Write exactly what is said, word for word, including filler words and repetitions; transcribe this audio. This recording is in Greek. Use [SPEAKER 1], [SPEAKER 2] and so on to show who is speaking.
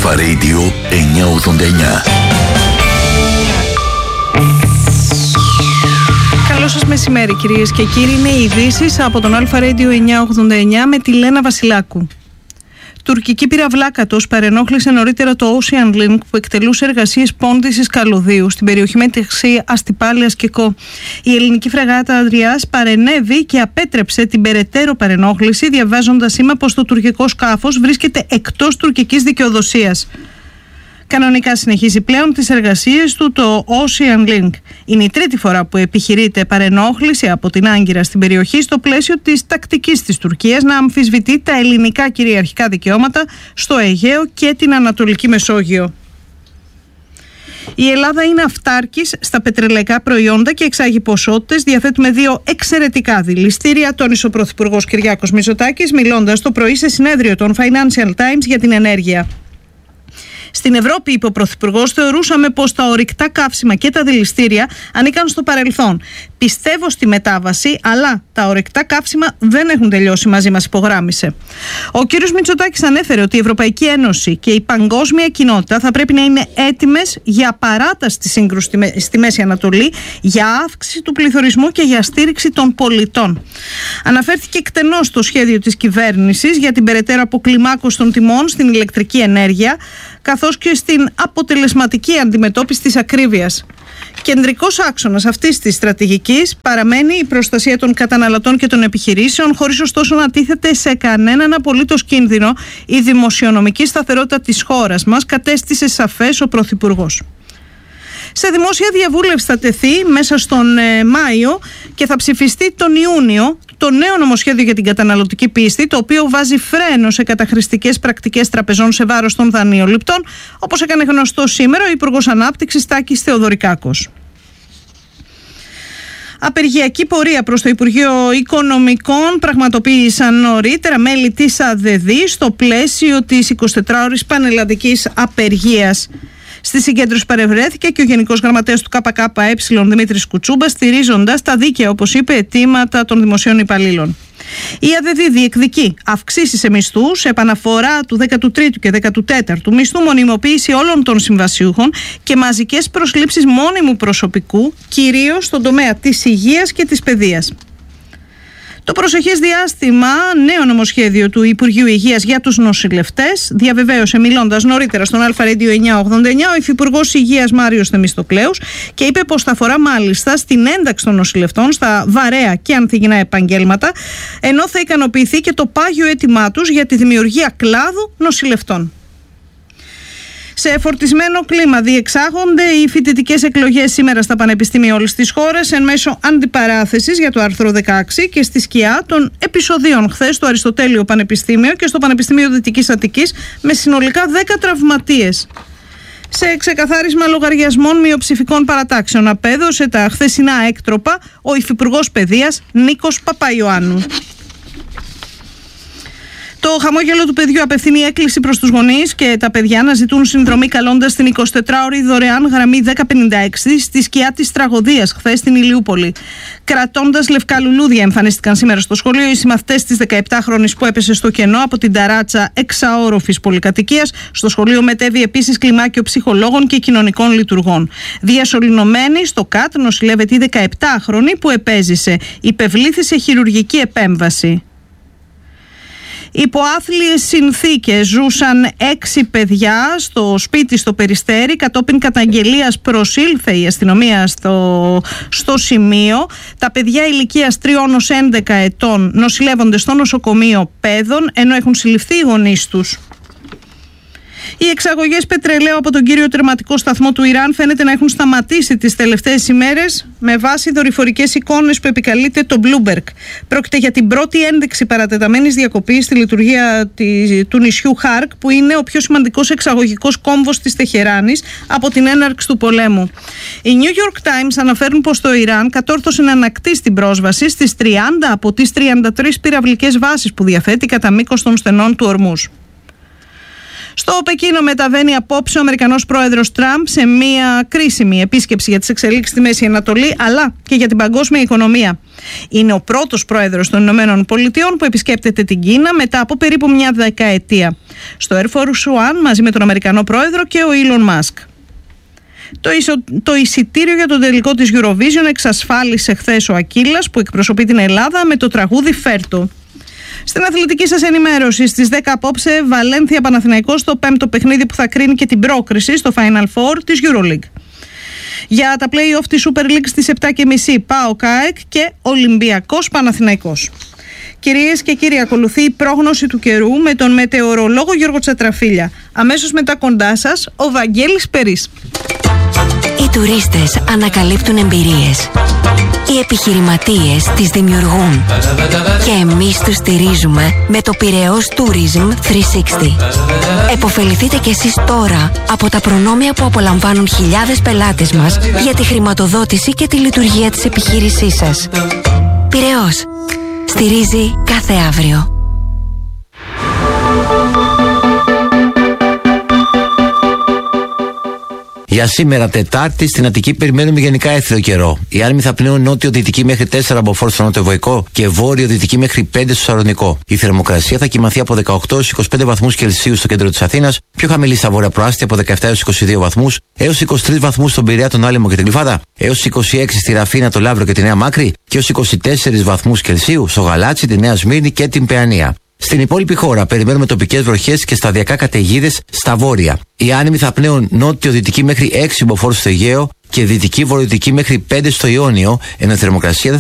[SPEAKER 1] Αλφα Radio εννιακόσια ογδόντα εννιά.
[SPEAKER 2] Καλό σας μεσημέρι κυρίες και κύριοι. Είναι οι ειδήσεις από τον Αλφα Radio εννιακόσια ογδόντα εννιά με τη Λένα Βασιλάκου. Τουρκική πυραυλάκατος παρενόχλησε νωρίτερα το Ocean Link που εκτελούσε εργασίες πόντισης καλωδίου στην περιοχή μεταξύ Αστυπάλειας και Κο. Η ελληνική φρεγάτα Αδριάς παρενέβη και απέτρεψε την περαιτέρω παρενόχληση, διαβάζοντας σήμα πως το τουρκικό σκάφος βρίσκεται εκτός τουρκικής δικαιοδοσίας. Κανονικά συνεχίζει πλέον τις εργασίες του το Ocean Link. Είναι η τρίτη φορά που επιχειρείται παρενόχληση από την Άγκυρα στην περιοχή στο πλαίσιο της τακτικής της Τουρκίας να αμφισβητεί τα ελληνικά κυριαρχικά δικαιώματα στο Αιγαίο και την Ανατολική Μεσόγειο. Η Ελλάδα είναι αυτάρκης στα πετρελαϊκά προϊόντα και εξάγει ποσότητες. Διαθέτουμε δύο εξαιρετικά δηληστήρια, τόνισε ο Πρωθυπουργός Κυριάκος Μητσοτάκης, μιλώντας το πρωί σε συνέδριο των Financial Times για την ενέργεια. Στην Ευρώπη, είπε ο Πρωθυπουργός, θεωρούσαμε πως τα ορυκτά καύσιμα και τα δηληστήρια ανήκαν στο παρελθόν. Πιστεύω στη μετάβαση, αλλά τα ορυκτά καύσιμα δεν έχουν τελειώσει μαζί μας, υπογράμμισε. Ο κ. Μητσοτάκης ανέφερε ότι η Ευρωπαϊκή Ένωση και η παγκόσμια κοινότητα θα πρέπει να είναι έτοιμες για παράταση της σύγκρουσης στη Μέση Ανατολή, για αύξηση του πληθωρισμού και για στήριξη των πολιτών. Αναφέρθηκε εκτενώς στο σχέδιο της κυβέρνησης για την περαιτέρω αποκλιμάκωση των τιμών στην ηλεκτρική ενέργεια, καθώς και στην αποτελεσματική αντιμετώπιση της ακρίβειας. Κεντρικός άξονας αυτής της στρατηγικής παραμένει η προστασία των καταναλωτών και των επιχειρήσεων, χωρίς ωστόσο να τίθεται σε κανέναν απολύτως κίνδυνο η δημοσιονομική σταθερότητα της χώρας μας, κατέστησε σαφές ο Πρωθυπουργός. Σε δημόσια διαβούλευση θα τεθεί μέσα στον ε, Μάιο και θα ψηφιστεί τον Ιούνιο το νέο νομοσχέδιο για την καταναλωτική πίστη, το οποίο βάζει φρένο σε καταχρηστικές πρακτικές τραπεζών σε βάρος των δανειοληπτών, όπως έκανε γνωστό σήμερα ο Υπουργός Ανάπτυξης Τάκης Θεοδωρικάκος. Απεργιακή πορεία προς το Υπουργείο Οικονομικών πραγματοποίησαν νωρίτερα μέλη της ΑΔΔ στο πλαίσιο της εικοσιτετράωρης πανελλαδικής απεργίας. Στη συγκέντρωση παρευρέθηκε και ο Γενικός Γραμματέας του ΚΚΕ Δημήτρης Κουτσούμπας, στηρίζοντας τα δίκαια, όπως είπε, αιτήματα των δημοσίων υπαλλήλων. Η ΑΔΔ διεκδικεί αυξήσεις σε μισθούς, επαναφορά του δέκατου τρίτου και δέκατου τέταρτου μισθού, μονιμοποίηση όλων των συμβασιούχων και μαζικές προσλήψεις μόνιμου προσωπικού, κυρίως στον τομέα της υγείας και της παιδείας. Το προσεχές διάστημα, νέο νομοσχέδιο του Υπουργείου Υγείας για τους νοσηλευτές, διαβεβαίωσε μιλώντας νωρίτερα στον Αλφα Radio εννιακόσια ογδόντα εννιά ο Υφυπουργός Υγείας Μάριος Θεμιστοκλέους και είπε πως θα αφορά μάλιστα στην ένταξη των νοσηλευτών στα βαρέα και ανθυγιεινά επαγγέλματα, ενώ θα ικανοποιηθεί και το πάγιο αίτημά τους για τη δημιουργία κλάδου νοσηλευτών. Σε φορτισμένο κλίμα διεξάγονται οι φοιτητικές εκλογές σήμερα στα πανεπιστήμια όλης της χώρας εν μέσω αντιπαράθεσης για το άρθρο δεκαέξι και στη σκιά των επεισοδίων χθες στο Αριστοτέλειο Πανεπιστήμιο και στο Πανεπιστήμιο Δυτικής Αττικής με συνολικά δέκα τραυματίες. Σε ξεκαθάρισμα λογαριασμών μειοψηφικών παρατάξεων απέδωσε τα χθεσινά έκτροπα ο Υφυπουργός Παιδείας Νίκος Παπαϊωάννου. Το χαμόγελο του παιδιού απευθύνει έκκληση προς τους γονείς και τα παιδιά να ζητούν συνδρομή καλώντας την εικοσιτετράωρη δωρεάν γραμμή δέκα πενήντα έξι στη σκιά της τραγωδίας χθες στην Ηλιούπολη. Κρατώντας λευκά λουλούδια εμφανίστηκαν σήμερα στο σχολείο οι συμμαθητές της δεκαεπτάχρονης που έπεσε στο κενό από την ταράτσα εξαόροφης πολυκατοικίας. Στο σχολείο μετέβη επίσης κλιμάκιο ψυχολόγων και κοινωνικών λειτουργών. Διασωληνωμένη στο ΚΑΤ νοσηλεύεται η δεκαεπτάχρονη που επέζησε. Υπευλήθη σε χειρουργική επέμβαση. Υπό άθλιες συνθήκες ζούσαν έξι παιδιά στο σπίτι στο Περιστέρι. Κατόπιν καταγγελίας προσήλθε η αστυνομία στο, στο σημείο. Τα παιδιά ηλικίας τριών ως έντεκα ετών νοσηλεύονται στο νοσοκομείο Πέδων, ενώ έχουν συλληφθεί οι γονείς τους. Οι εξαγωγές πετρελαίου από τον κύριο τερματικό σταθμό του Ιράν φαίνεται να έχουν σταματήσει τις τελευταίες ημέρες με βάση δορυφορικές εικόνες που επικαλείται το Bloomberg. Πρόκειται για την πρώτη ένδειξη παρατεταμένης διακοπής στη λειτουργία του νησιού Χάρκ, που είναι ο πιο σημαντικός εξαγωγικός κόμβος της Τεχεράνης από την έναρξη του πολέμου. Οι New York Times αναφέρουν πως το Ιράν κατόρθωσε να ανακτήσει την πρόσβαση στις τριάντα από τις τριάντα τρεις πυραυλικές βάσεις που διαθέτει κατά μήκος των στενών του Ορμούς. Στο Πεκίνο μεταβαίνει απόψε ο Αμερικανός πρόεδρος Τραμπ σε μια κρίσιμη επίσκεψη για τις εξελίξεις στη Μέση Ανατολή, αλλά και για την παγκόσμια οικονομία. Είναι ο πρώτος πρόεδρος των Ηνωμένων Πολιτειών που επισκέπτεται την Κίνα μετά από περίπου μια δεκαετία. Στο Air Force One μαζί με τον Αμερικανό πρόεδρο και ο Elon Musk. Το, ισο... το εισιτήριο για τον τελικό της Eurovision εξασφάλισε χθες ο Ακύλας που εκπροσωπεί την Ελλάδα με το τραγούδι «Φέρτο». Στην αθλητική σας ενημέρωση, στις δέκα απόψε, Βαλένθια Παναθηναϊκός στο πέμπτο παιχνίδι που θα κρίνει και την πρόκριση στο Final Four της EuroLeague. Για τα play-off της Super League στις επτά και μισή, ΠΑΟΚ ΑΕΚ και Ολυμπιακός Παναθηναϊκός. Κυρίες και κύριοι, ακολουθεί η πρόγνωση του καιρού με τον μετεωρολόγο Γιώργο Τσατραφίλια. Αμέσως μετά κοντά σας, ο Βαγγέλης Περής.
[SPEAKER 3] Οι τουρίστες ανακαλύπτουν εμπειρίες. Οι επιχειρηματίες τις δημιουργούν. Και εμείς τους στηρίζουμε με το Πειραιώς Tourism τριακόσια εξήντα. Εποφεληθείτε κι εσείς τώρα από τα προνόμια που απολαμβάνουν χιλιάδες πελάτες μας για τη χρηματοδότηση και τη λειτουργία της επιχείρησής σας. Πειραιώς. Στηρίζει κάθε αύριο.
[SPEAKER 4] Για σήμερα, Τετάρτη, στην Αττική περιμένουμε γενικά έθριο καιρό. Οι άνεμοι θα πνέουν νότιο-δυτική μέχρι τέσσερα από φόρ στο νότιο-βορικό και βόρειο-δυτική μέχρι πέντε στο Σαλονικό. Η θερμοκρασία θα κοιμαθεί από δεκαοκτώ έως είκοσι πέντε βαθμούς Κελσίου στο κέντρο της Αθήνας, πιο χαμηλή στα βόρεια προάστια από δεκαεπτά έως είκοσι δύο βαθμούς, έως είκοσι τρεις βαθμούς στον Πειραιά, τον Άλυμο και την Γλυφάδα, έως είκοσι έξι στη Ραφίνα, το Λαύρο και τη Νέα Μάκρη και έως είκοσι τέσσερις βαθμούς Κελσίου στο Γαλάτσι, τη Νέα Σμύρνη και την Παιανία. Στην υπόλοιπη χώρα περιμένουμε τοπικές βροχές και σταδιακά καταιγίδες στα βόρεια. Οι άνεμοι θα πνέουν νότιο-δυτική μέχρι έξι μποφόρ στο Αιγαίο και δυτική-βορειοδυτική μέχρι πέντε στο Ιόνιο, ενώ η θερμοκρασία